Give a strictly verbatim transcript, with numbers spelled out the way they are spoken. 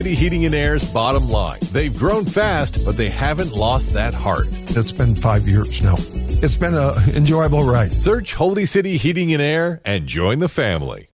City Heating and Air's bottom line. They've grown fast, but they haven't lost that heart. It's been five years now. It's been an enjoyable ride. Search Holy City Heating and Air and join the family.